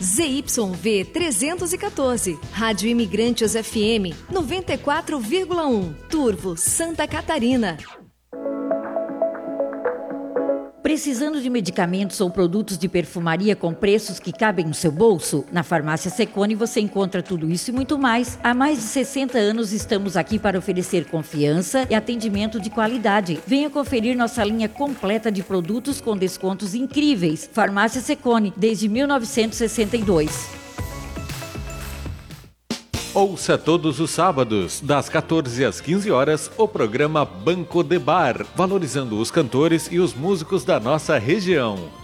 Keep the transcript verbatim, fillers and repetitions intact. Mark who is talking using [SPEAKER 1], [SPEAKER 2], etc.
[SPEAKER 1] Z Y V trezentos e quatorze, Rádio Imigrantes F M noventa e quatro vírgula um, Turvo, Santa Catarina.
[SPEAKER 2] Precisando de medicamentos ou produtos de perfumaria com preços que cabem no seu bolso? Na Farmácia Secone você encontra tudo isso e muito mais. Há mais de sessenta anos estamos aqui para oferecer confiança e atendimento de qualidade. Venha conferir nossa linha completa de produtos com descontos incríveis. Farmácia Secone, desde mil novecentos e sessenta e dois.
[SPEAKER 3] Ouça todos os sábados, das quatorze às quinze horas, o programa Banco de Bar, valorizando os cantores e os músicos da nossa região.